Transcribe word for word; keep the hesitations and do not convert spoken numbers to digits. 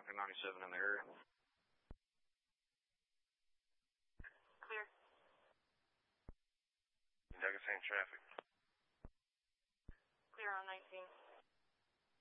traffic ninety-seven in the area. Clear. Douglas Saint traffic. Clear on nineteen.